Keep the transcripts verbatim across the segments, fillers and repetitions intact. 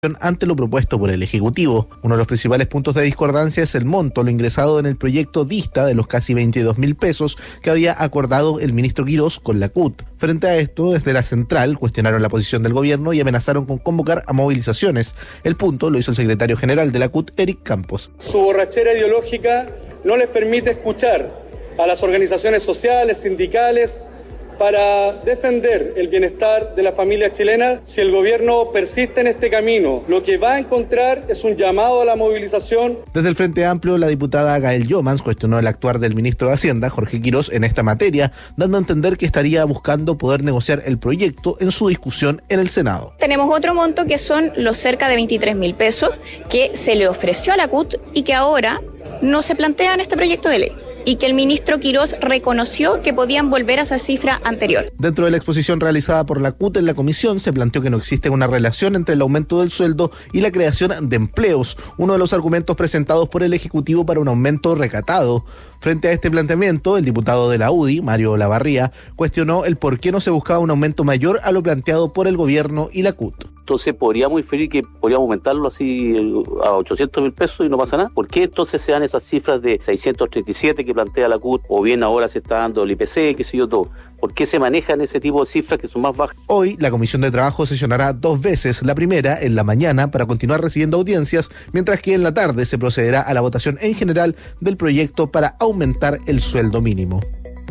ante lo propuesto por el Ejecutivo. Uno de los principales puntos de discordancia es el monto, lo ingresado en el proyecto Dista de los casi veintidós mil pesos que había acordado el ministro Quirós con la C U T. Frente a esto, desde la central cuestionaron la posición del gobierno y amenazaron con convocar a movilizaciones. El punto lo hizo el secretario general de la C U T, Eric Campos. Su borrachera ideológica no les permite escuchar a las organizaciones sociales, sindicales, para defender el bienestar de la familia chilena. Si el gobierno persiste en este camino, lo que va a encontrar es un llamado a la movilización. Desde el Frente Amplio, la diputada Gael Yomans cuestionó el actuar del ministro de Hacienda, Jorge Quirós, en esta materia, dando a entender que estaría buscando poder negociar el proyecto en su discusión en el Senado. Tenemos otro monto que son los cerca de veintitrés mil pesos que se le ofreció a la C U T y que ahora no se plantea en este proyecto de ley, y que el ministro Quirós reconoció que podían volver a esa cifra anterior. Dentro de la exposición realizada por la C U T en la comisión, se planteó que no existe una relación entre el aumento del sueldo y la creación de empleos, uno de los argumentos presentados por el Ejecutivo para un aumento recatado. Frente a este planteamiento, el diputado de la U D I, Mario Olavarría, cuestionó el por qué no se buscaba un aumento mayor a lo planteado por el gobierno y la C U T. Entonces podríamos inferir que podríamos aumentarlo así a ochocientos mil pesos y no pasa nada. ¿Por qué entonces se dan esas cifras de seiscientos treinta y siete que plantea la C U T, o bien ahora se está dando el I P C, qué sé yo, todo? ¿Por qué se manejan ese tipo de cifras que son más bajas? Hoy la Comisión de Trabajo sesionará dos veces, la primera en la mañana para continuar recibiendo audiencias, mientras que en la tarde se procederá a la votación en general del proyecto para aumentar el sueldo mínimo.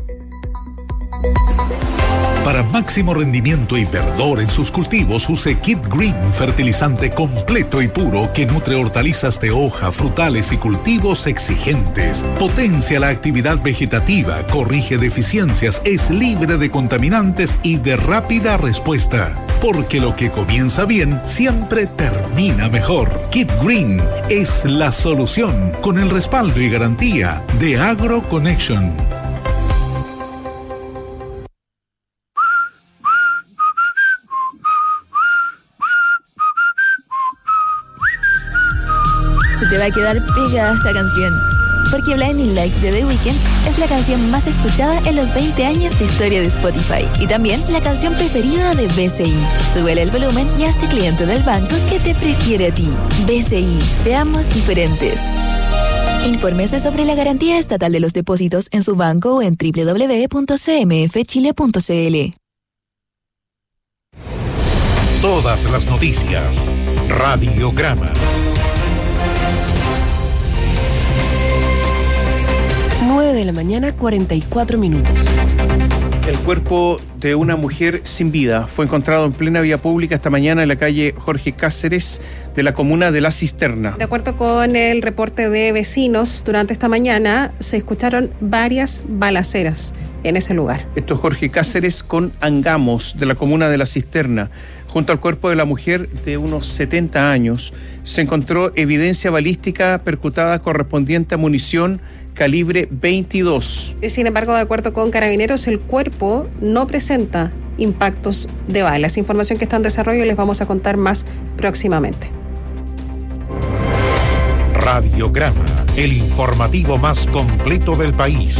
Para máximo rendimiento y verdor en sus cultivos, use Kit Green, fertilizante completo y puro que nutre hortalizas de hoja, frutales y cultivos exigentes. Potencia la actividad vegetativa, corrige deficiencias, es libre de contaminantes y de rápida respuesta. Porque lo que comienza bien siempre termina mejor. Kit Green es la solución, con el respaldo y garantía de AgroConnection. Te va a quedar pegada esta canción, porque Blinding Lights de The Weeknd es la canción más escuchada en los veinte años de historia de Spotify y también la canción preferida de B C I. Súbele el volumen y hazte cliente del banco que te prefiere a ti. B C I, seamos diferentes. Infórmese sobre la garantía estatal de los depósitos en su banco o en doble u doble u doble u punto c m f chile punto c l. Todas las noticias. Radiograma. nueve de la mañana, cuarenta y cuatro minutos. El cuerpo de una mujer sin vida fue encontrado en plena vía pública esta mañana en la calle Jorge Cáceres de la comuna de La Cisterna. De acuerdo con el reporte de vecinos, durante esta mañana se escucharon varias balaceras en ese lugar. Esto es Jorge Cáceres con Angamos, de la comuna de La Cisterna. Junto al cuerpo de la mujer de unos setenta años se encontró evidencia balística percutada correspondiente a munición calibre veintidós. Sin embargo, de acuerdo con Carabineros, el cuerpo no presenta impactos de balas. Información que está en desarrollo y les vamos a contar más próximamente. Radiograma, el informativo más completo del país.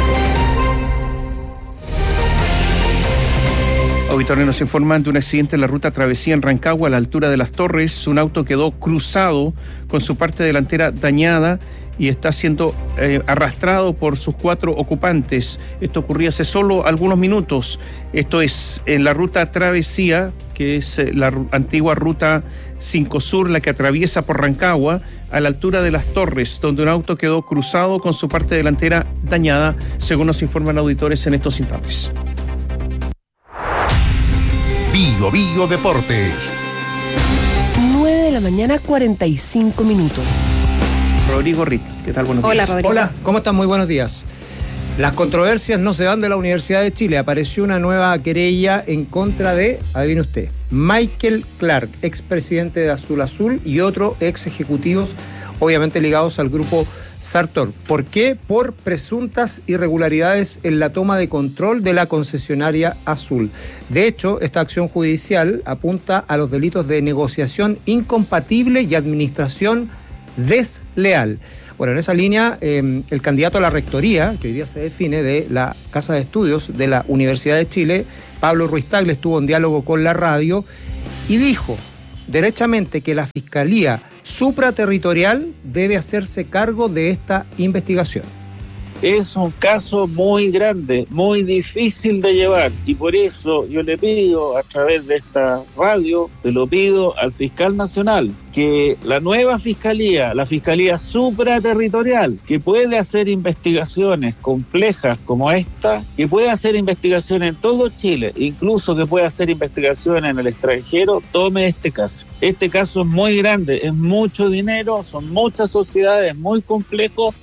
Auditores nos informan de un accidente en la ruta Travesía en Rancagua, a la altura de Las Torres. Un auto quedó cruzado con su parte delantera dañada y está siendo eh, arrastrado por sus cuatro ocupantes. Esto ocurrió hace solo algunos minutos. Esto es en la ruta Travesía, que es eh, la r- antigua ruta cinco Sur, la que atraviesa por Rancagua, a la altura de Las Torres, donde un auto quedó cruzado con su parte delantera dañada, según nos informan auditores en estos instantes. Bio Bio Deportes. nueve de la mañana, cuarenta y cinco minutos. Rodrigo Ritt, ¿qué tal? Buenos Hola, días. Rodrigo. Hola, ¿cómo están? Muy buenos días. Las controversias no se van de la Universidad de Chile. Apareció una nueva querella en contra de, adivine usted, Michael Clark, expresidente de Azul Azul, y otros ex ejecutivos, obviamente ligados al grupo Sartor. ¿Por qué? Por presuntas irregularidades en la toma de control de la concesionaria Azul. De hecho, esta acción judicial apunta a los delitos de negociación incompatible y administración desleal. Bueno, en esa línea, eh, el candidato a la rectoría, que hoy día se define, de la Casa de Estudios de la Universidad de Chile, Pablo Ruiz Tagle, estuvo en diálogo con la radio y dijo derechamente que la Fiscalía Supraterritorial debe hacerse cargo de esta investigación. Es un caso muy grande, muy difícil de llevar, y por eso yo le pido a través de esta radio, se lo pido al fiscal nacional, que la nueva fiscalía, la fiscalía supraterritorial, que puede hacer investigaciones complejas como esta, que puede hacer investigación en todo Chile, incluso que puede hacer investigación en el extranjero, tome este caso. Este caso es muy grande, es mucho dinero, son muchas sociedades, muy complejo.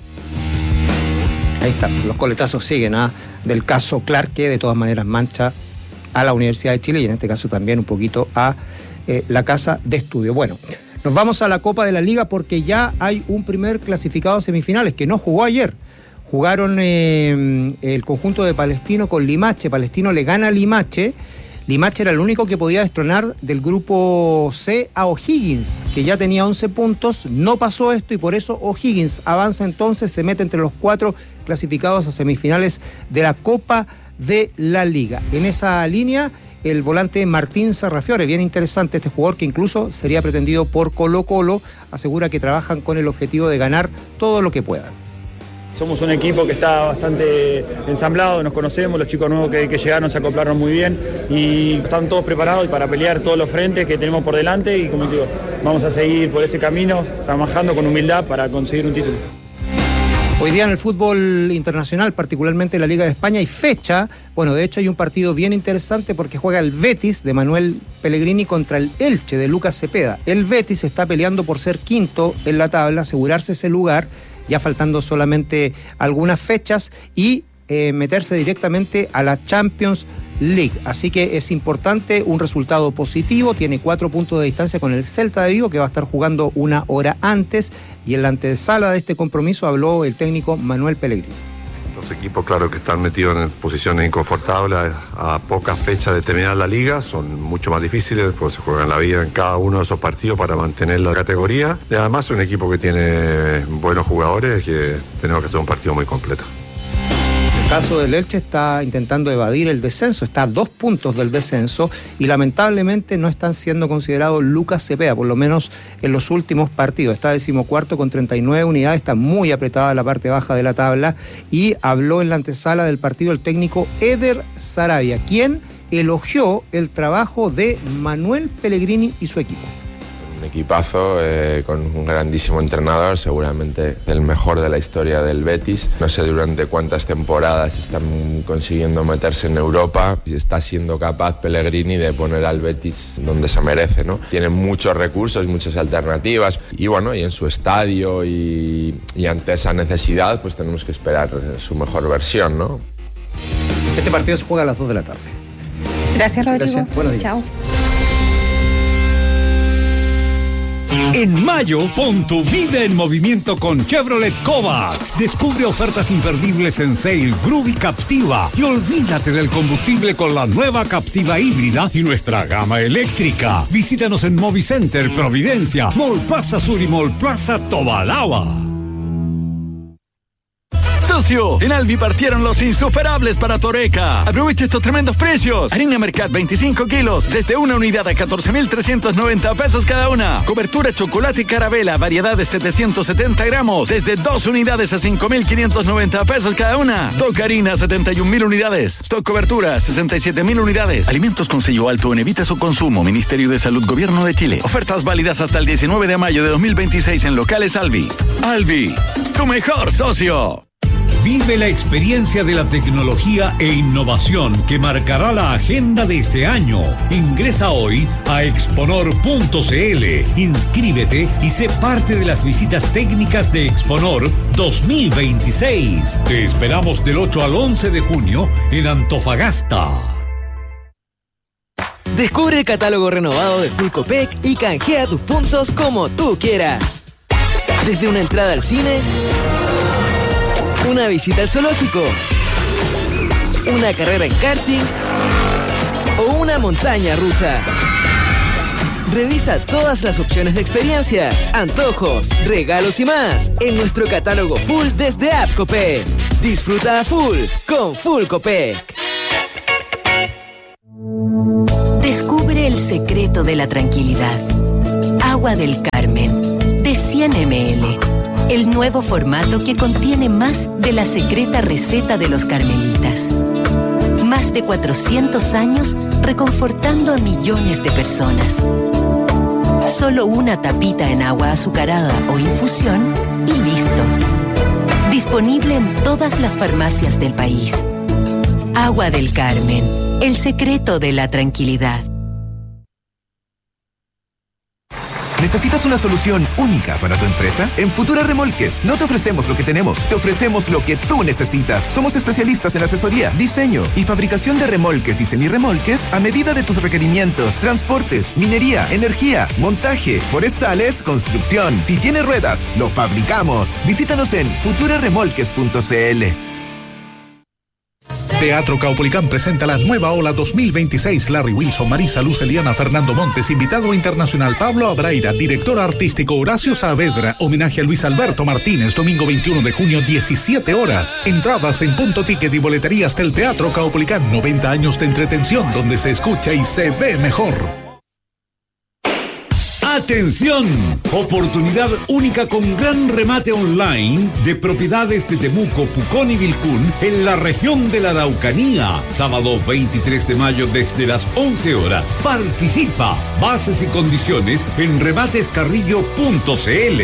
Ahí está, los coletazos siguen ¿ah? del caso Clark, que de todas maneras mancha a la Universidad de Chile y en este caso también un poquito a eh, la Casa de Estudio. Bueno, nos vamos a la Copa de la Liga porque ya hay un primer clasificado a semifinales que no jugó ayer. Jugaron eh, el conjunto de Palestino con Limache. Palestino le gana a Limache. Limache era el único que podía destronar del grupo C a O'Higgins, que ya tenía once puntos, no pasó esto y por eso O'Higgins avanza entonces, se mete entre los cuatro clasificados a semifinales de la Copa de la Liga. En esa línea, el volante Martín Sarrafiore, bien interesante este jugador que incluso sería pretendido por Colo Colo, asegura que trabajan con el objetivo de ganar todo lo que puedan. Somos un equipo que está bastante ensamblado, nos conocemos, los chicos nuevos que, que llegaron se acoplaron muy bien y están todos preparados para pelear todos los frentes que tenemos por delante y como digo, vamos a seguir por ese camino, trabajando con humildad para conseguir un título. Hoy día en el fútbol internacional, particularmente en la Liga de España, hay fecha. Bueno, de hecho hay un partido bien interesante porque juega el Betis de Manuel Pellegrini contra el Elche de Lucas Cepeda. El Betis está peleando por ser quinto en la tabla, asegurarse ese lugar, ya faltando solamente algunas fechas y eh, meterse directamente a la Champions League. Así que es importante un resultado positivo, tiene cuatro puntos de distancia con el Celta de Vigo que va a estar jugando una hora antes y en la antesala de este compromiso habló el técnico Manuel Pellegrini. Los equipos, claro, que están metidos en posiciones inconfortables a pocas fechas de terminar la liga, son mucho más difíciles, pues se juegan la vida en cada uno de esos partidos para mantener la categoría. Y además es un equipo que tiene buenos jugadores, que tenemos que hacer un partido muy completo. El caso del Elche está intentando evadir el descenso, está a dos puntos del descenso y lamentablemente no están siendo considerados Lucas Cepeda, por lo menos en los últimos partidos. Está decimocuarto con treinta y nueve unidades, está muy apretada la parte baja de la tabla y habló en la antesala del partido el técnico Eder Sarabia, quien elogió el trabajo de Manuel Pellegrini y su equipo. Un equipazo eh, con un grandísimo entrenador, seguramente el mejor de la historia del Betis. No sé durante cuántas temporadas están consiguiendo meterse en Europa y está siendo capaz Pellegrini de poner al Betis donde se merece, ¿no? Tiene muchos recursos, muchas alternativas y bueno, y en su estadio y, y ante esa necesidad pues tenemos que esperar su mejor versión, ¿no? Este partido se juega a las dos de la tarde. Gracias, Rodrigo. Gracias. Buenos días. Chao. En mayo, pon tu vida en movimiento con Chevrolet Kovacs. Descubre ofertas imperdibles en Sail, Groove y Captiva. Y olvídate del combustible con la nueva Captiva híbrida y nuestra gama eléctrica. Visítanos en Movicenter, Providencia, Mall Plaza Sur y Mall Plaza Tobalaba. Socio, en Alvi partieron los insuperables para Toreca. Aprovecha estos tremendos precios. Harina Mercat veinticinco kilos, desde una unidad a catorce mil trescientos noventa pesos cada una. Cobertura chocolate y carabela, variedad de setecientos setenta gramos, desde dos unidades a cinco mil quinientos noventa pesos cada una. Stock harina, setenta y un mil unidades. Stock cobertura, sesenta y siete mil unidades. Alimentos con sello alto en Evita su consumo. Ministerio de Salud, Gobierno de Chile. Ofertas válidas hasta el diecinueve de mayo de dos mil veintiséis en locales Alvi. Alvi, tu mejor socio. Vive la experiencia de la tecnología e innovación que marcará la agenda de este año. Ingresa hoy a exponor punto c l, inscríbete y sé parte de las visitas técnicas de Exponor dos mil veintiséis. Te esperamos del ocho al once de junio en Antofagasta. Descubre el catálogo renovado de Full Copec y canjea tus puntos como tú quieras. Desde una entrada al cine, una visita al zoológico, una carrera en karting o una montaña rusa. Revisa todas las opciones de experiencias, antojos, regalos y más en nuestro catálogo full desde App Copec. Disfruta a full con Full Copec. Descubre el secreto de la tranquilidad. Agua del Carmen, de cien mililitros. El nuevo formato que contiene más de la secreta receta de los carmelitas. Más de cuatrocientos años reconfortando a millones de personas. Solo una tapita en agua azucarada o infusión y listo. Disponible en todas las farmacias del país. Agua del Carmen, el secreto de la tranquilidad. ¿Necesitas una solución única para tu empresa? En Futura Remolques no te ofrecemos lo que tenemos, te ofrecemos lo que tú necesitas. Somos especialistas en asesoría, diseño y fabricación de remolques y semirremolques a medida de tus requerimientos. Transportes, minería, energía, montaje, forestales, construcción. Si tiene ruedas, lo fabricamos. Visítanos en futura remolques punto c l. Teatro Caupolicán presenta la nueva ola dos mil veintiséis. Larry Wilson, Marisa Luz, Eliana, Fernando Montes, invitado internacional Pablo Abraira, director artístico Horacio Saavedra, homenaje a Luis Alberto Martínez, domingo veintiuno de junio, diecisiete horas. Entradas en Punto Ticket y boleterías del Teatro Caupolicán. noventa años de entretención donde se escucha y se ve mejor. ¡Atención! Oportunidad única con gran remate online de propiedades de Temuco, Pucón y Vilcún en la región de la Araucanía. Sábado veintitrés de mayo desde las once horas. Participa. Bases y condiciones en rematescarrillo punto c l.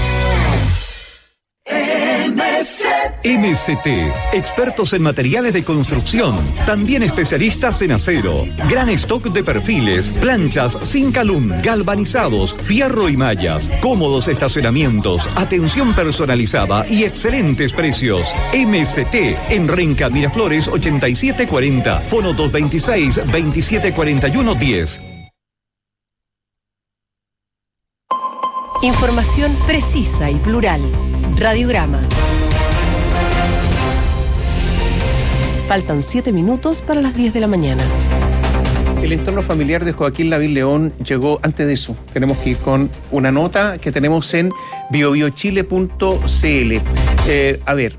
M C T, expertos en materiales de construcción, también especialistas en acero, gran stock de perfiles, planchas, Zincalum, galvanizados, fierro y mallas, cómodos estacionamientos, atención personalizada y excelentes precios. M C T, en Renca Miraflores ochenta y siete cuarenta, fono dos veintiséis, veintisiete cuarenta y uno diez. Información precisa y plural. Radiograma. Faltan siete minutos para las diez de la mañana. El entorno familiar de Joaquín Lavín León llegó antes de eso. Tenemos que ir con una nota que tenemos en bio bio chile punto c l. Eh, a ver,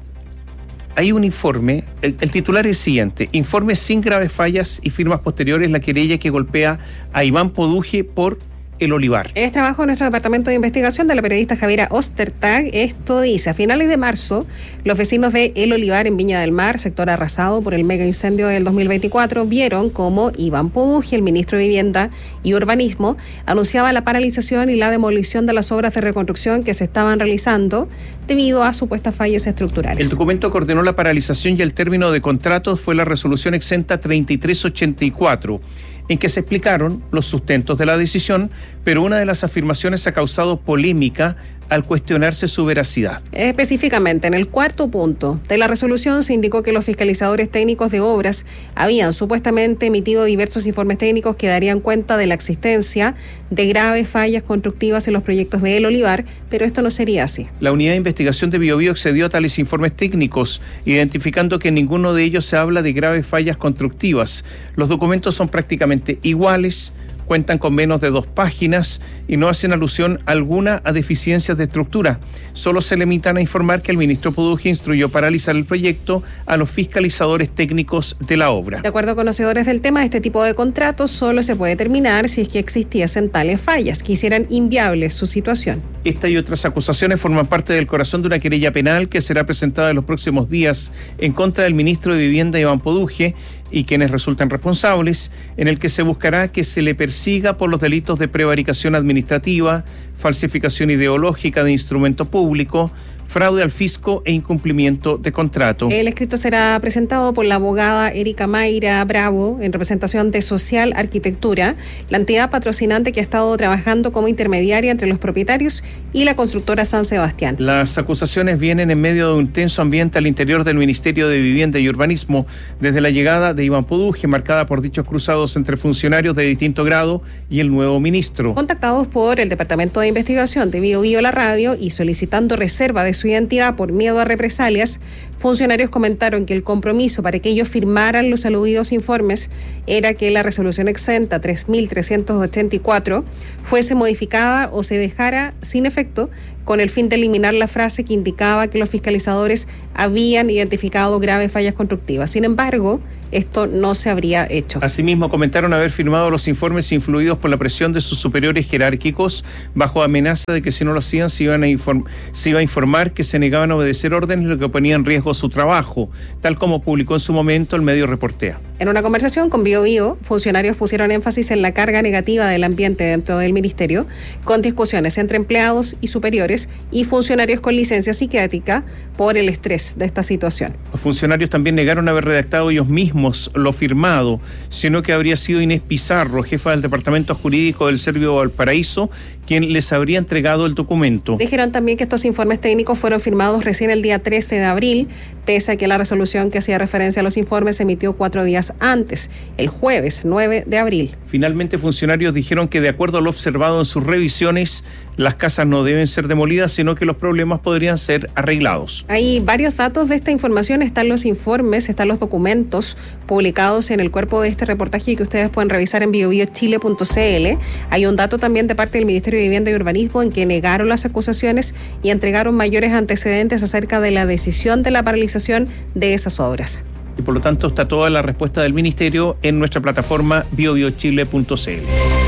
hay un informe, el, el titular es el siguiente: informe sin graves fallas y firmas posteriores, la querella que golpea a Iván Poduje por El Olivar. Es trabajo de nuestro departamento de investigación de la periodista Javiera Ostertag. Esto dice: a finales de marzo, los vecinos de El Olivar en Viña del Mar, sector arrasado por el mega incendio del dos mil veinticuatro, vieron cómo Iván Poduje, el ministro de Vivienda y Urbanismo, anunciaba la paralización y la demolición de las obras de reconstrucción que se estaban realizando debido a supuestas fallas estructurales. El documento que ordenó la paralización y el término de contratos fue la resolución exenta treinta y tres ochenta y cuatro, en que se explicaron los sustentos de la decisión, pero una de las afirmaciones ha causado polémica al cuestionarse su veracidad. Específicamente, en el cuarto punto de la resolución se indicó que los fiscalizadores técnicos de obras habían supuestamente emitido diversos informes técnicos que darían cuenta de la existencia de graves fallas constructivas en los proyectos de El Olivar, pero esto no sería así. La unidad de investigación de Biobío accedió a tales informes técnicos, identificando que en ninguno de ellos se habla de graves fallas constructivas. Los documentos son prácticamente iguales, cuentan con menos de dos páginas y no hacen alusión alguna a deficiencias de estructura. Solo se limitan a informar que el ministro Poduje instruyó paralizar el proyecto a los fiscalizadores técnicos de la obra. De acuerdo a conocedores del tema, este tipo de contratos solo se puede terminar si es que existiesen tales fallas que hicieran inviable su situación. Esta y otras acusaciones forman parte del corazón de una querella penal que será presentada en los próximos días en contra del ministro de Vivienda, Iván Poduje, y quienes resultan responsables, en el que se buscará que se le persiga por los delitos de prevaricación administrativa, falsificación ideológica de instrumento público, fraude al fisco e incumplimiento de contrato. El escrito será presentado por la abogada Erika Mayra Bravo en representación de Social Arquitectura, la entidad patrocinante que ha estado trabajando como intermediaria entre los propietarios y la constructora San Sebastián. Las acusaciones vienen en medio de un tenso ambiente al interior del Ministerio de Vivienda y Urbanismo desde la llegada de Iván Poduje, marcada por dichos cruzados entre funcionarios de distinto grado y el nuevo ministro. Contactados por el Departamento de Investigación de Bio Bio La Radio y solicitando reserva de su su identidad por miedo a represalias, funcionarios comentaron que el compromiso para que ellos firmaran los aludidos informes era que la resolución exenta tres mil trescientos ochenta y cuatro fuese modificada o se dejara sin efecto con el fin de eliminar la frase que indicaba que los fiscalizadores habían identificado graves fallas constructivas. Sin embargo, esto no se habría hecho. Asimismo, comentaron haber firmado los informes influidos por la presión de sus superiores jerárquicos, bajo amenaza de que si no lo hacían se, iban a inform- se iba a informar que se negaban a obedecer órdenes, lo que ponía en riesgo su trabajo, tal como publicó en su momento el medio Reportea. En una conversación con Bio Bio, funcionarios pusieron énfasis en la carga negativa del ambiente dentro del ministerio, con discusiones entre empleados y superiores y funcionarios con licencia psiquiátrica por el estrés de esta situación. Los funcionarios también negaron haber redactado ellos mismos lo firmado, sino que habría sido Inés Pizarro, jefa del Departamento Jurídico del Servio Valparaíso, quien les habría entregado el documento. Dijeron también que estos informes técnicos fueron firmados recién el día trece de abril, pese a que la resolución que hacía referencia a los informes se emitió cuatro días antes, el jueves nueve de abril. Finalmente, funcionarios dijeron que de acuerdo a lo observado en sus revisiones, las casas no deben ser demolidas, sino que los problemas podrían ser arreglados. Hay varios datos de esta información, están los informes, están los documentos publicados en el cuerpo de este reportaje que ustedes pueden revisar en bio bio chile punto c l. Hay un dato también de parte del Ministerio de Vivienda y Urbanismo en que negaron las acusaciones y entregaron mayores antecedentes acerca de la decisión de la paralización de esas obras. Y por lo tanto está toda la respuesta del Ministerio en nuestra plataforma bio bio chile punto c l.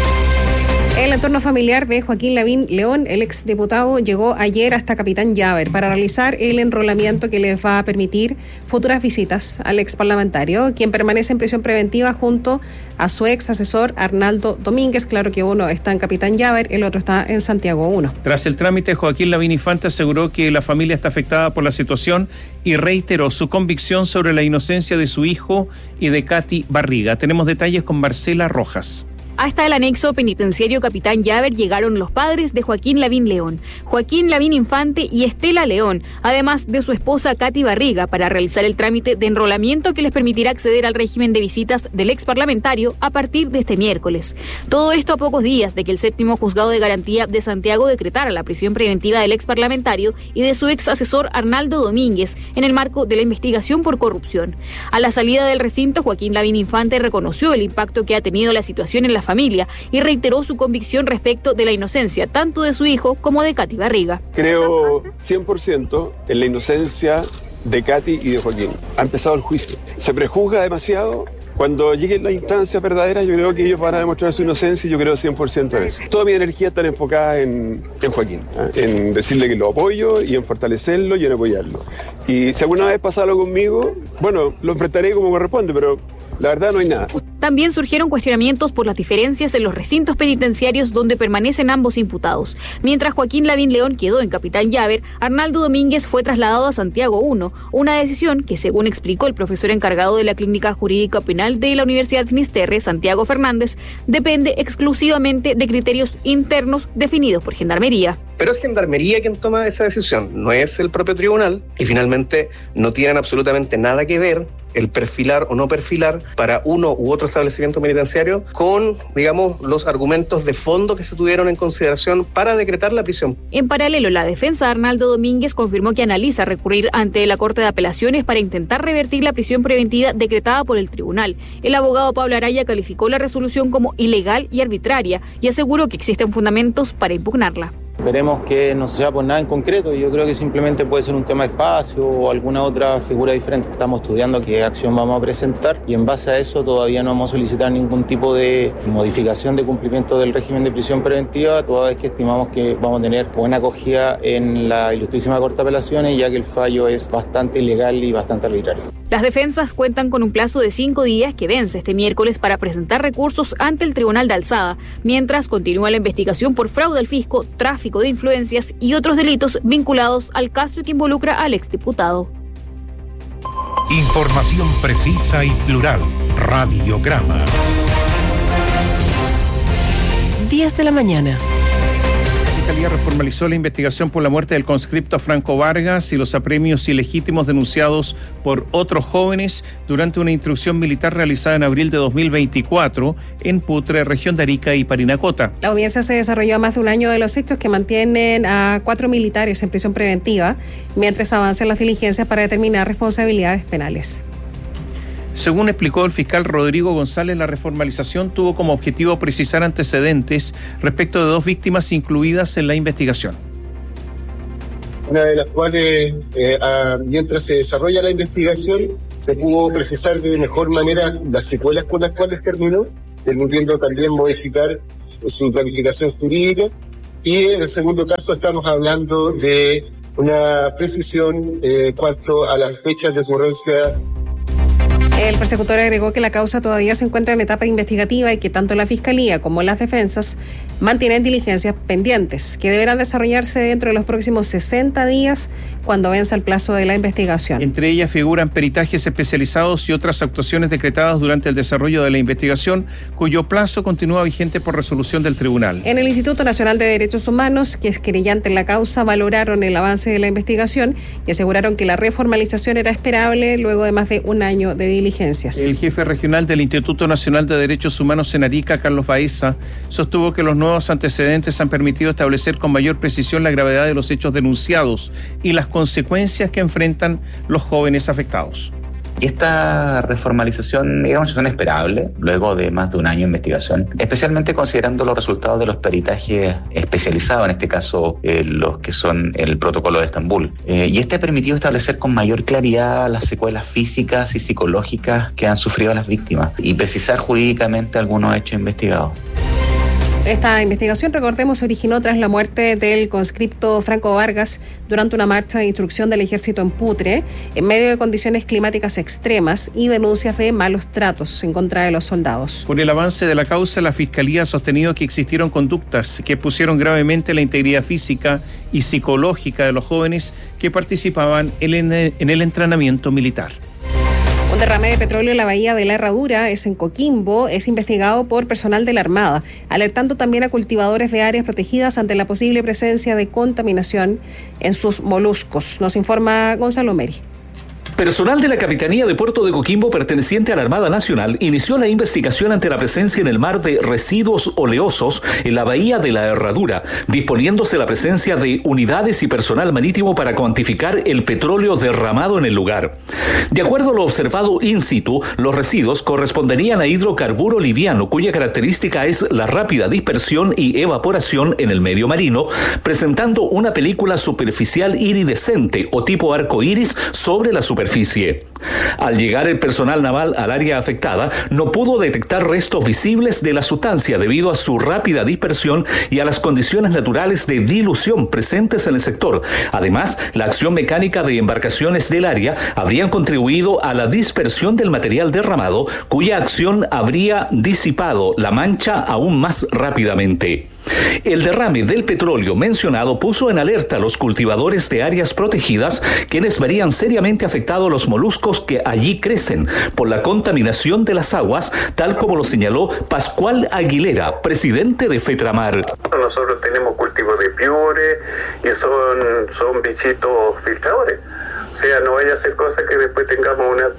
El entorno familiar de Joaquín Lavín León, el exdiputado, llegó ayer hasta Capitán Llaver para realizar el enrolamiento que les va a permitir futuras visitas al exparlamentario, quien permanece en prisión preventiva junto a su ex asesor Arnaldo Domínguez. Claro que uno está en Capitán Llaver, el otro está en Santiago uno. Tras el trámite, Joaquín Lavín Infante aseguró que la familia está afectada por la situación y reiteró su convicción sobre la inocencia de su hijo y de Katy Barriga. Tenemos detalles con Marcela Rojas. Hasta el anexo penitenciario Capitán Llaver llegaron los padres de Joaquín Lavín León, Joaquín Lavín Infante y Estela León, además de su esposa Katy Barriga, para realizar el trámite de enrolamiento que les permitirá acceder al régimen de visitas del ex parlamentario a partir de este miércoles. Todo esto a pocos días de que el séptimo juzgado de garantía de Santiago decretara la prisión preventiva del ex parlamentario y de su ex asesor Arnaldo Domínguez en el marco de la investigación por corrupción. A la salida del recinto, Joaquín Lavín Infante reconoció el impacto que ha tenido la situación en la familia y reiteró su convicción respecto de la inocencia tanto de su hijo como de Katy Barriga. Creo cien por ciento en la inocencia de Katy y de Joaquín. Ha empezado el juicio. Se prejuzga demasiado. Cuando lleguen las instancias verdaderas, yo creo que ellos van a demostrar su inocencia y yo creo cien por ciento en eso. Toda mi energía está enfocada en, en Joaquín, ¿eh? En decirle que lo apoyo y en fortalecerlo y en apoyarlo. Y si alguna vez pasa algo conmigo, bueno, lo enfrentaré como corresponde, pero la verdad no hay nada. También surgieron cuestionamientos por las diferencias en los recintos penitenciarios donde permanecen ambos imputados. Mientras Joaquín Lavín León quedó en Capitán Llaver, Arnaldo Domínguez fue trasladado a Santiago uno, una decisión que, según explicó el profesor encargado de la Clínica Jurídica Penal de la Universidad Finisterre, Santiago Fernández, depende exclusivamente de criterios internos definidos por Gendarmería. Pero es Gendarmería quien toma esa decisión, no es el propio tribunal, y finalmente no tienen absolutamente nada que ver el perfilar o no perfilar para uno u otro establecimiento penitenciario con, digamos, los argumentos de fondo que se tuvieron en consideración para decretar la prisión. En paralelo, la defensa de Arnaldo Domínguez confirmó que analiza recurrir ante la Corte de Apelaciones para intentar revertir la prisión preventiva decretada por el tribunal. El abogado Pablo Araya calificó la resolución como ilegal y arbitraria y aseguró que existen fundamentos para impugnarla. Esperemos que no sea por nada en concreto. Yo creo que simplemente puede ser un tema de espacio o alguna otra figura diferente. Estamos estudiando qué acción vamos a presentar y en base a eso todavía no hemos solicitado ningún tipo de modificación de cumplimiento del régimen de prisión preventiva, toda vez que estimamos que vamos a tener buena acogida en la Ilustrísima Corte de Apelaciones, ya que el fallo es bastante ilegal y bastante arbitrario. Las defensas cuentan con un plazo de cinco días que vence este miércoles para presentar recursos ante el Tribunal de Alzada, mientras continúa la investigación por fraude al fisco, tráfico de influencias y otros delitos vinculados al caso que involucra al exdiputado. Información precisa y plural. Radiograma. diez de la mañana. La Fiscalía reformó formalizó la investigación por la muerte del conscripto Franco Vargas y los apremios ilegítimos denunciados por otros jóvenes durante una instrucción militar realizada en abril de dos mil veinticuatro en Putre, región de Arica y Parinacota. La audiencia se desarrolló a más de un año de los hechos que mantienen a cuatro militares en prisión preventiva mientras avanzan las diligencias para determinar responsabilidades penales. Según explicó el fiscal Rodrigo González, la reformalización tuvo como objetivo precisar antecedentes respecto de dos víctimas incluidas en la investigación. Una de las cuales, eh, a, mientras se desarrolla la investigación, se pudo precisar de mejor manera las secuelas con las cuales terminó, permitiendo también modificar su planificación jurídica. Y en el segundo caso estamos hablando de una precisión eh, cuanto a las fechas de ocurrencia. El persecutor agregó que la causa todavía se encuentra en etapa investigativa y que tanto la Fiscalía como las defensas mantienen diligencias pendientes que deberán desarrollarse dentro de los próximos sesenta días cuando venza el plazo de la investigación. Entre ellas figuran peritajes especializados y otras actuaciones decretadas durante el desarrollo de la investigación, cuyo plazo continúa vigente por resolución del tribunal. En el Instituto Nacional de Derechos Humanos, que es querellante en la causa, valoraron el avance de la investigación y aseguraron que la reformalización era esperable luego de más de un año de diligencia. El jefe regional del Instituto Nacional de Derechos Humanos en Arica, Carlos Baeza, sostuvo que los nuevos antecedentes han permitido establecer con mayor precisión la gravedad de los hechos denunciados y las consecuencias que enfrentan los jóvenes afectados. Y esta reformalización, digamos, es esperable luego de más de un año de investigación, especialmente considerando los resultados de los peritajes especializados, en este caso eh, los que son el protocolo de Estambul. Eh, y este ha permitido establecer con mayor claridad las secuelas físicas y psicológicas que han sufrido las víctimas y precisar jurídicamente algunos hechos investigados. Esta investigación, recordemos, se originó tras la muerte del conscripto Franco Vargas durante una marcha de instrucción del ejército en Putre, en medio de condiciones climáticas extremas y denuncias de malos tratos en contra de los soldados. Por el avance de la causa, la Fiscalía ha sostenido que existieron conductas que pusieron gravemente la integridad física y psicológica de los jóvenes que participaban en el entrenamiento militar. Un derrame de petróleo en la bahía de la Herradura, es en Coquimbo, es investigado por personal de la Armada, alertando también a cultivadores de áreas protegidas ante la posible presencia de contaminación en sus moluscos. Nos informa Gonzalo Meri. Personal de la Capitanía de Puerto de Coquimbo, perteneciente a la Armada Nacional, inició la investigación ante la presencia en el mar de residuos oleosos en la bahía de la Herradura, disponiéndose la presencia de unidades y personal marítimo para cuantificar el petróleo derramado en el lugar. De acuerdo a lo observado in situ, los residuos corresponderían a hidrocarburo liviano, cuya característica es la rápida dispersión y evaporación en el medio marino, presentando una película superficial iridescente o tipo arco iris sobre la superficie. Al llegar el personal naval al área afectada, no pudo detectar restos visibles de la sustancia debido a su rápida dispersión y a las condiciones naturales de dilución presentes en el sector. Además, la acción mecánica de embarcaciones del área habrían contribuido a la dispersión del material derramado, cuya acción habría disipado la mancha aún más rápidamente. El derrame del petróleo mencionado puso en alerta a los cultivadores de áreas protegidas, quienes verían seriamente afectados los moluscos que allí crecen por la contaminación de las aguas, tal como lo señaló Pascual Aguilera, presidente de FETRAMAR. Nosotros tenemos cultivos de piure y son, son bichitos filtradores. O sea, no vaya a ser cosa que después tengamos una,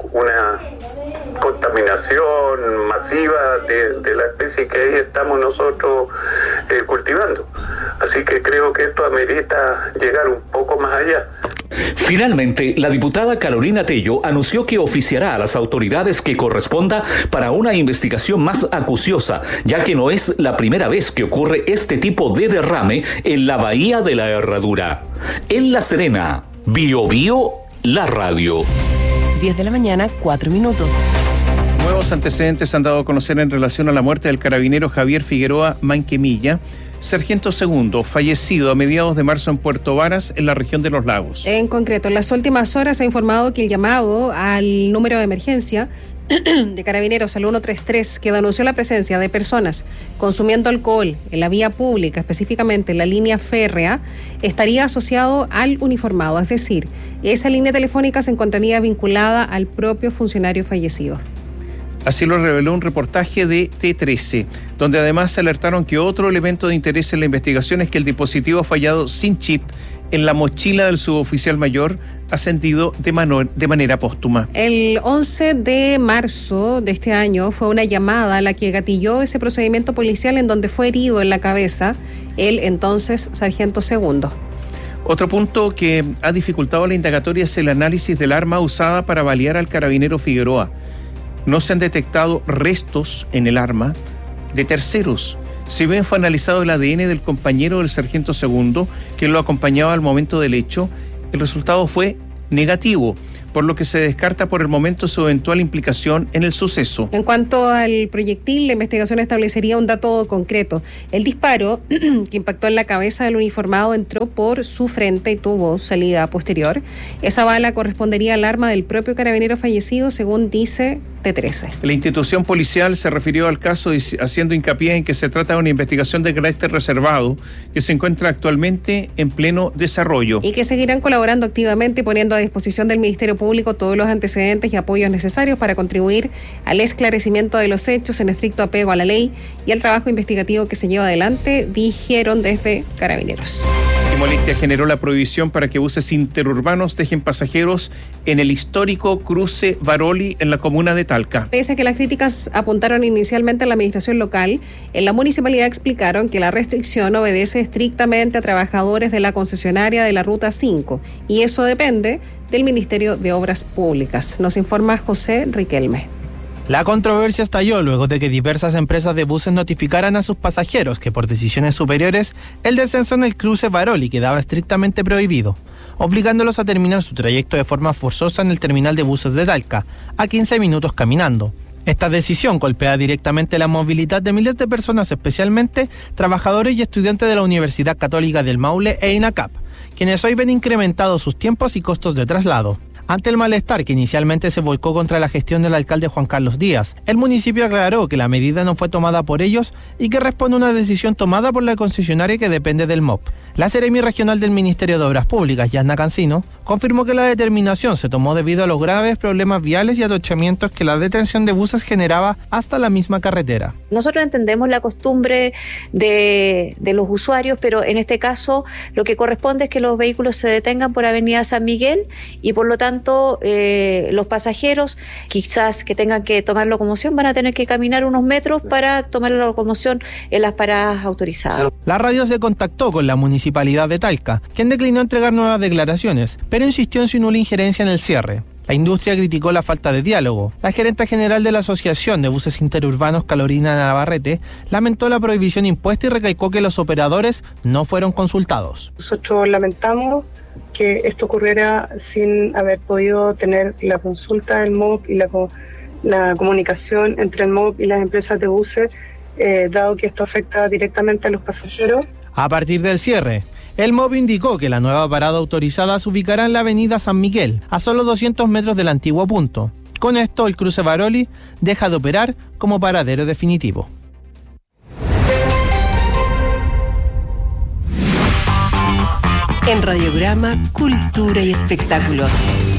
una contaminación masiva de, de la especie que ahí estamos nosotros eh, cultivando. Así que creo que esto amerita llegar un poco más allá. Finalmente, la diputada Carolina Tello anunció que oficiará a las autoridades que corresponda para una investigación más acuciosa, ya que no es la primera vez que ocurre este tipo de derrame en la bahía de la Herradura. En La Serena, Bio Bio, la radio. diez de la mañana, cuatro minutos. Nuevos antecedentes han dado a conocer en relación a la muerte del carabinero Javier Figueroa Manquemilla, sargento segundo, fallecido a mediados de marzo en Puerto Varas, en la región de Los Lagos. En concreto, en las últimas horas se ha informado que el llamado al número de emergencia de Carabineros al ciento treinta y tres, que denunció la presencia de personas consumiendo alcohol en la vía pública, específicamente en la línea férrea, estaría asociado al uniformado, es decir, esa línea telefónica se encontraría vinculada al propio funcionario fallecido. Así lo reveló un reportaje de T trece, donde además se alertaron que otro elemento de interés en la investigación es que el dispositivo fallado sin chip en la mochila del suboficial mayor ascendido de, mano, de manera póstuma. El once de marzo de este año fue una llamada la que gatilló ese procedimiento policial en donde fue herido en la cabeza el entonces sargento segundo. Otro punto que ha dificultado la indagatoria es el análisis del arma usada para balear al carabinero Figueroa. No se han detectado restos en el arma de terceros. Si bien fue analizado el A D N del compañero del sargento segundo, que lo acompañaba al momento del hecho, el resultado fue negativo, por lo que se descarta por el momento su eventual implicación en el suceso. En cuanto al proyectil, la investigación establecería un dato concreto. El disparo que impactó en la cabeza del uniformado entró por su frente y tuvo salida posterior. Esa bala correspondería al arma del propio carabinero fallecido, según dice T trece. La institución policial se refirió al caso haciendo hincapié en que se trata de una investigación de carácter reservado que se encuentra actualmente en pleno desarrollo. Y que seguirán colaborando activamente y poniendo a disposición del Ministerio Público todos los antecedentes y apoyos necesarios para contribuir al esclarecimiento de los hechos en estricto apego a la ley y al trabajo investigativo que se lleva adelante, dijeron desde Carabineros. Y molestia generó la prohibición para que buses interurbanos dejen pasajeros en el histórico cruce Baroli en la comuna de Talca. Pese a que las críticas apuntaron inicialmente a la administración local, en la municipalidad explicaron que la restricción obedece estrictamente a trabajadores de la concesionaria de la Ruta cinco y eso depende del Ministerio de Obras Públicas. Nos informa José Riquelme. La controversia estalló luego de que diversas empresas de buses notificaran a sus pasajeros que por decisiones superiores el descenso en el cruce Baroli quedaba estrictamente prohibido, obligándolos a terminar su trayecto de forma forzosa en el terminal de buses de Talca, a quince minutos caminando. Esta decisión golpea directamente la movilidad de miles de personas, especialmente trabajadores y estudiantes de la Universidad Católica del Maule e INACAP, quienes hoy ven incrementados sus tiempos y costos de traslado. Ante el malestar que inicialmente se volcó contra la gestión del alcalde Juan Carlos Díaz, el municipio aclaró que la medida no fue tomada por ellos y que responde a una decisión tomada por la concesionaria que depende del M O P. La Seremi Regional del Ministerio de Obras Públicas, Yasna Cancino, confirmó que la determinación se tomó debido a los graves problemas viales y atochamientos que la detención de buses generaba hasta la misma carretera. Nosotros entendemos la costumbre de, de los usuarios, pero en este caso lo que corresponde es que los vehículos se detengan por Avenida San Miguel y por lo tanto eh, los pasajeros quizás que tengan que tomar locomoción van a tener que caminar unos metros para tomar la locomoción en las paradas autorizadas. La radio se contactó con la municipalidad de Talca, quien declinó entregar nuevas declaraciones, pero insistió en su nula injerencia en el cierre. La industria criticó la falta de diálogo. La gerente general de la Asociación de Buses Interurbanos, Carolina Navarrete, lamentó la prohibición impuesta y recalcó que los operadores no fueron consultados. Nosotros lamentamos que esto ocurriera sin haber podido tener la consulta del M O P y la, la comunicación entre el M O P y las empresas de buses, eh, dado que esto afecta directamente a los pasajeros. A partir del cierre, el M O P indicó que la nueva parada autorizada se ubicará en la avenida San Miguel, a solo doscientos metros del antiguo punto. Con esto, el cruce Baroli deja de operar como paradero definitivo. En Radiograma, Cultura y Espectáculos.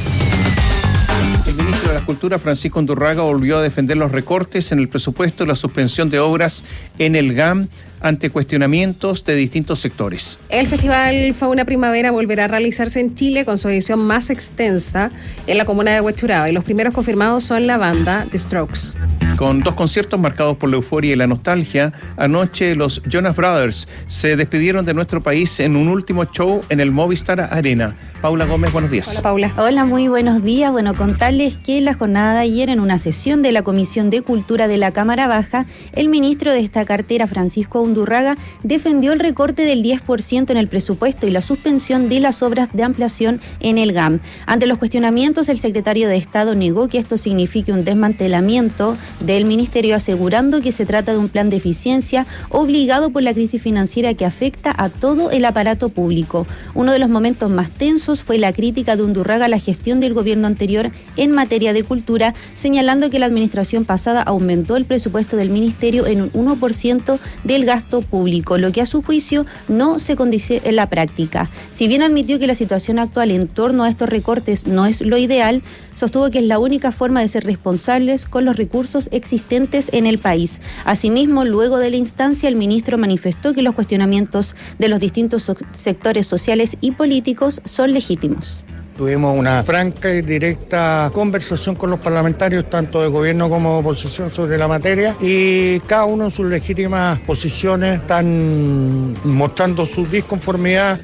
El ministro de la Cultura, Francisco Undurraga, volvió a defender los recortes en el presupuesto y la suspensión de obras en el G A M ante cuestionamientos de distintos sectores. El Festival Fauna Primavera volverá a realizarse en Chile con su edición más extensa en la comuna de Huechuraba y los primeros confirmados son la banda The Strokes. Con dos conciertos marcados por la euforia y la nostalgia, anoche los Jonas Brothers se despidieron de nuestro país en un último show en el Movistar Arena. Paula Gómez, buenos días. Hola, Paula. Hola, muy buenos días. Bueno, contarles que la jornada de ayer, en una sesión de la Comisión de Cultura de la Cámara Baja, el ministro de esta cartera, Francisco Undurraga, defendió el recorte del diez por ciento en el presupuesto y la suspensión de las obras de ampliación en el G A M. Ante los cuestionamientos, el secretario de Estado negó que esto signifique un desmantelamiento del ministerio, asegurando que se trata de un plan de eficiencia obligado por la crisis financiera que afecta a todo el aparato público. Uno de los momentos más tensos fue la crítica de Undurraga a la gestión del gobierno anterior en materia materia de cultura, señalando que la administración pasada aumentó el presupuesto del ministerio en un uno por ciento del gasto público, lo que a su juicio no se condice en la práctica. Si bien admitió que la situación actual en torno a estos recortes no es lo ideal, sostuvo que es la única forma de ser responsables con los recursos existentes en el país. Asimismo, luego de la instancia, el ministro manifestó que los cuestionamientos de los distintos so- sectores sociales y políticos son legítimos. Tuvimos una franca y directa conversación con los parlamentarios, tanto de gobierno como de oposición, sobre la materia, y cada uno en sus legítimas posiciones están mostrando su disconformidad.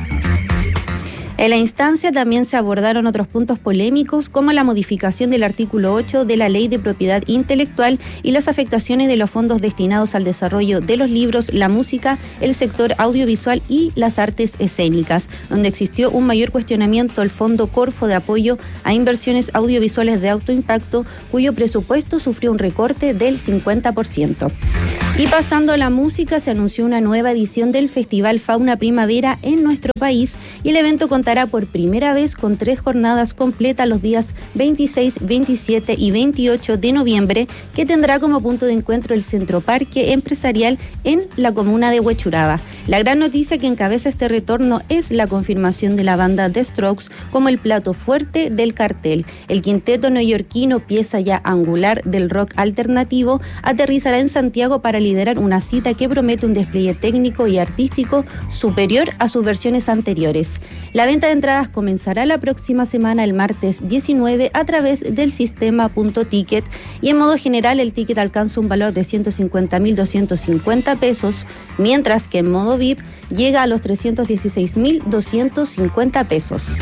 En la instancia también se abordaron otros puntos polémicos, como la modificación del artículo ocho de la Ley de Propiedad Intelectual y las afectaciones de los fondos destinados al desarrollo de los libros, la música, el sector audiovisual y las artes escénicas, donde existió un mayor cuestionamiento al Fondo Corfo de apoyo a inversiones audiovisuales de alto impacto, cuyo presupuesto sufrió un recorte del cincuenta por ciento. Y pasando a la música, se anunció una nueva edición del Festival Fauna Primavera en nuestro país, y el evento contará por primera vez con tres jornadas completas los días veintiséis, veintisiete y veintiocho de noviembre, que tendrá como punto de encuentro el Centro Parque Empresarial en la comuna de Huechuraba. La gran noticia que encabeza este retorno es la confirmación de la banda The Strokes como el plato fuerte del cartel. El quinteto neoyorquino, pieza ya angular del rock alternativo, aterrizará en Santiago para liderar una cita que promete un despliegue técnico y artístico superior a sus versiones anteriores. La venta de entradas comenzará la próxima semana, el martes diecinueve, a través del sistema Punto Ticket, y en modo general el ticket alcanza un valor de ciento cincuenta mil doscientos cincuenta pesos, mientras que en modo V I P llega a los trescientos dieciséis mil doscientos cincuenta pesos.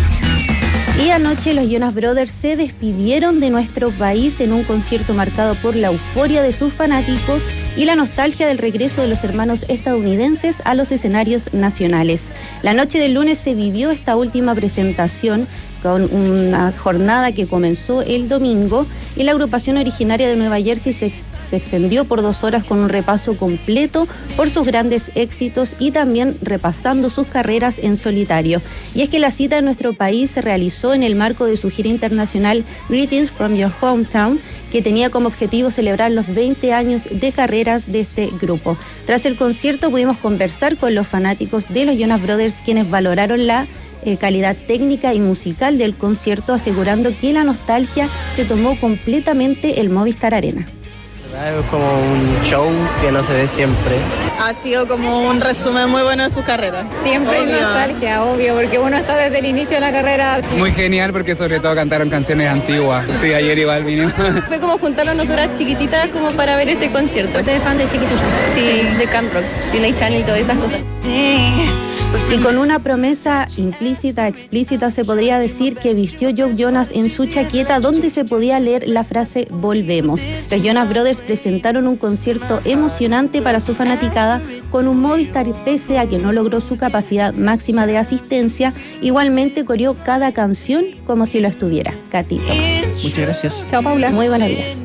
Y anoche los Jonas Brothers se despidieron de nuestro país en un concierto marcado por la euforia de sus fanáticos y la nostalgia del regreso de los hermanos estadounidenses a los escenarios nacionales. La noche del lunes se vivió esta última presentación con una jornada que comenzó el domingo, y la agrupación originaria de Nueva Jersey se se extendió por dos horas con un repaso completo por sus grandes éxitos y también repasando sus carreras en solitario. Y es que la cita en nuestro país se realizó en el marco de su gira internacional Greetings from Your Hometown, que tenía como objetivo celebrar los veinte años de carreras de este grupo. Tras el concierto pudimos conversar con los fanáticos de los Jonas Brothers, quienes valoraron la eh, calidad técnica y musical del concierto, asegurando que la nostalgia se tomó completamente el Movistar Arena. Es como un show que no se ve siempre. Ha sido como un resumen muy bueno de su carrera. Siempre hay nostalgia, obvio, porque uno está desde el inicio de la carrera. Muy genial, porque sobre todo cantaron canciones antiguas. Sí, ayer igual vinimos. Fue como juntarnos nosotras chiquititas como para ver este concierto. Pues eres fan de Chiquitita. Sí, de Camp Rock, Disney Channel y todas esas cosas. Y con una promesa implícita, explícita, se podría decir que vistió Joe Jonas en su chaqueta, donde se podía leer la frase "Volvemos". Los Jonas Brothers presentaron un concierto emocionante para su fanaticada, con un Movistar pese a que no logró su capacidad máxima de asistencia. Igualmente coreó cada canción como si lo estuviera. Katy Tomás. Muchas gracias. Chao, Paula. Muy buenos días.